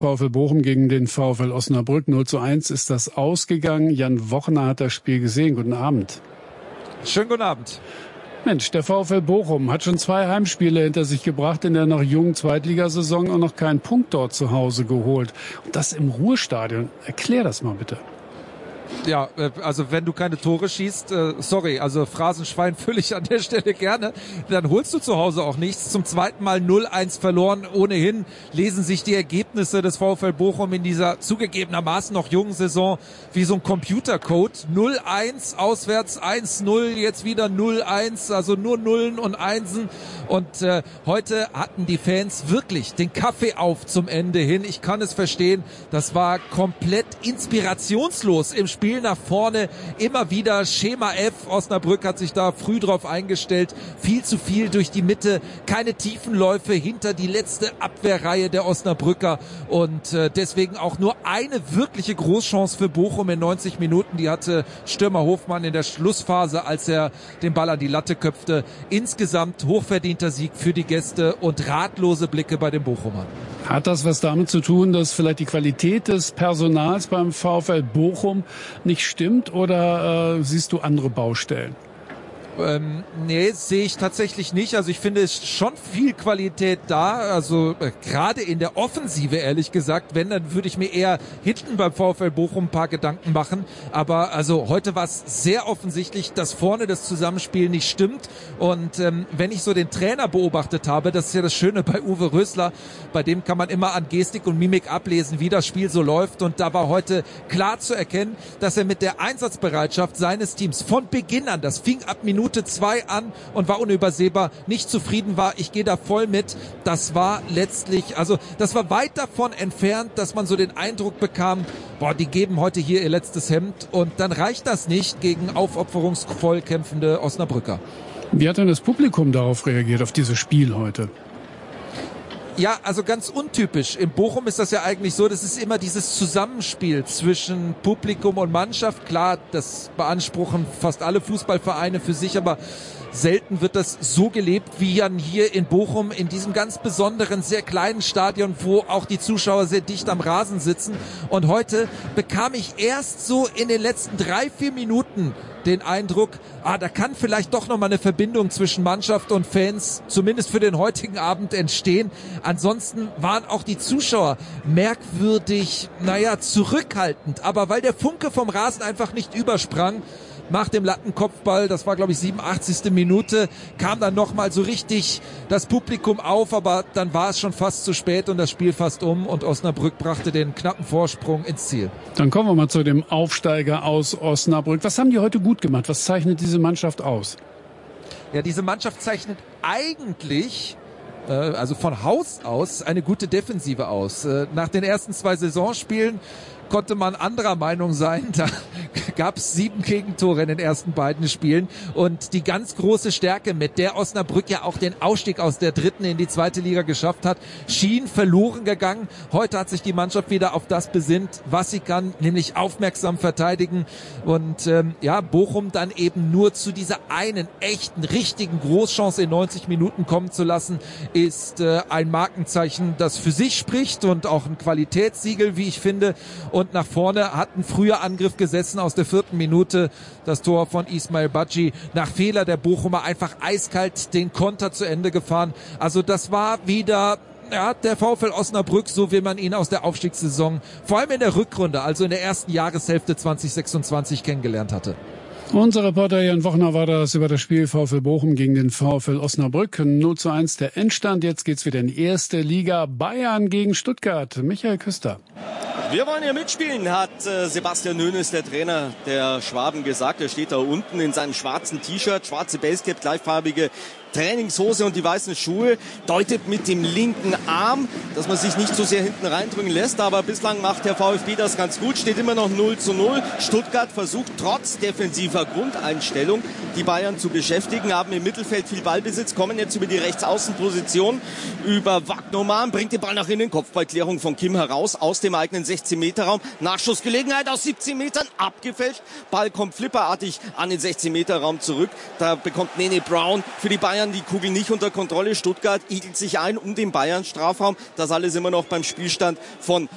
VfL Bochum gegen den VfL Osnabrück. 0:1 ist das ausgegangen. Jan Wochner hat das Spiel gesehen. Guten Abend. Schönen guten Abend. Mensch, der VfL Bochum hat schon 2 Heimspiele hinter sich gebracht in der noch jungen Zweitligasaison und noch keinen Punkt dort zu Hause geholt. Und das im Ruhrstadion. Erklär das mal bitte. Ja, also wenn du keine Tore schießt, sorry, also Phrasenschwein fülle ich an der Stelle gerne, dann holst du zu Hause auch nichts. Zum zweiten Mal 0:1 verloren. Ohnehin lesen sich die Ergebnisse des VfL Bochum in dieser zugegebenermaßen noch jungen Saison wie so ein Computercode. 0:1 auswärts, 1:0, jetzt wieder 0:1, also nur Nullen und Einsen. Und heute hatten die Fans wirklich den Kaffee auf zum Ende hin. Ich kann es verstehen, das war komplett inspirationslos im Spiel nach vorne, immer wieder Schema F. Osnabrück hat sich da früh drauf eingestellt, viel zu viel durch die Mitte, keine Tiefenläufe hinter die letzte Abwehrreihe der Osnabrücker und deswegen auch nur eine wirkliche Großchance für Bochum in 90 Minuten, die hatte Stürmer Hofmann in der Schlussphase, als er den Ball an die Latte köpfte. Insgesamt hochverdienter Sieg für die Gäste und ratlose Blicke bei den Bochumern. Hat das was damit zu tun, dass vielleicht die Qualität des Personals beim VfL Bochum nicht stimmt oder siehst du andere Baustellen? Nee, sehe ich tatsächlich nicht. Also ich finde, es ist schon viel Qualität da. Also gerade in der Offensive, ehrlich gesagt. Wenn, dann würde ich mir eher hinten beim VfL Bochum ein paar Gedanken machen. Aber also heute war es sehr offensichtlich, dass vorne das Zusammenspiel nicht stimmt. Und wenn ich so den Trainer beobachtet habe, das ist ja das Schöne bei Uwe Rösler, bei dem kann man immer an Gestik und Mimik ablesen, wie das Spiel so läuft. Und da war heute klar zu erkennen, dass er mit der Einsatzbereitschaft seines Teams von Beginn an, das fing ab Minute 2 an und war unübersehbar, nicht zufrieden war. Ich gehe da voll mit. Das war letztlich, also das war weit davon entfernt, dass man so den Eindruck bekam, boah, die geben heute hier ihr letztes Hemd und dann reicht das nicht gegen aufopferungsvoll kämpfende Osnabrücker. Wie hat denn das Publikum darauf reagiert, auf dieses Spiel heute? Ja, also ganz untypisch. In Bochum ist das ja eigentlich so, das ist immer dieses Zusammenspiel zwischen Publikum und Mannschaft. Klar, das beanspruchen fast alle Fußballvereine für sich, aber selten wird das so gelebt wie dann hier in Bochum in diesem ganz besonderen, sehr kleinen Stadion, wo auch die Zuschauer sehr dicht am Rasen sitzen. Und heute bekam ich erst so in den letzten 3-4 Minuten den Eindruck, da kann vielleicht doch nochmal eine Verbindung zwischen Mannschaft und Fans, zumindest für den heutigen Abend, entstehen. Ansonsten waren auch die Zuschauer merkwürdig, zurückhaltend. Aber weil der Funke vom Rasen einfach nicht übersprang, nach dem Lattenkopfball, das war glaube ich 87. Minute, kam dann nochmal so richtig das Publikum auf, aber dann war es schon fast zu spät und das Spiel fast um und Osnabrück brachte den knappen Vorsprung ins Ziel. Dann kommen wir mal zu dem Aufsteiger aus Osnabrück. Was haben die heute gut gemacht? Was zeichnet diese Mannschaft aus? Ja, diese Mannschaft zeichnet eigentlich also von Haus aus eine gute Defensive aus. Nach den ersten 2 Saisonspielen konnte man anderer Meinung sein. Da gab es 7 Gegentore in den ersten beiden Spielen. Und die ganz große Stärke, mit der Osnabrück ja auch den Ausstieg aus der 3. in die 2. Liga geschafft hat, schien verloren gegangen. Heute hat sich die Mannschaft wieder auf das besinnt, was sie kann, nämlich aufmerksam verteidigen. Und Bochum dann eben nur zu dieser einen echten, richtigen Großchance in 90 Minuten kommen zu lassen, ist ein Markenzeichen, das für sich spricht und auch ein Qualitätssiegel, wie ich finde. Und nach vorne hat ein früher Angriff gesessen aus der 4. Minute. Das Tor von Ismail Badji. Nach Fehler der Bochumer einfach eiskalt den Konter zu Ende gefahren. Also das war wieder der VfL Osnabrück, so wie man ihn aus der Aufstiegssaison, vor allem in der Rückrunde, also in der ersten Jahreshälfte 2026 kennengelernt hatte. Unser Reporter Jan Wochner war das über das Spiel VfL Bochum gegen den VfL Osnabrück. 0:1 der Endstand. Jetzt geht's wieder in die 1. Liga. Bayern gegen Stuttgart. Michael Küster. Wir wollen hier mitspielen, hat Sebastian Hoeneß, der Trainer der Schwaben, gesagt. Er steht da unten in seinem schwarzen T-Shirt, schwarze Basecap, gleichfarbige Trainingshose und die weißen Schuhe, deutet mit dem linken Arm, dass man sich nicht so sehr hinten reindrücken lässt, aber bislang macht der VfB das ganz gut, steht immer noch 0:0. Stuttgart versucht trotz defensiver Grundeinstellung die Bayern zu beschäftigen, haben im Mittelfeld viel Ballbesitz, kommen jetzt über die Rechtsaußenposition, über Wagnoman, bringt den Ball nach innen, Kopfballklärung von Kim heraus, aus dem eigenen 16-Meter-Raum, Nachschussgelegenheit aus 17 Metern, abgefälscht, Ball kommt flipperartig an den 16-Meter-Raum zurück, da bekommt Nene Brown für die Bayern die Kugel nicht unter Kontrolle. Stuttgart igelt sich ein um den Bayern-Strafraum. Das alles immer noch beim Spielstand von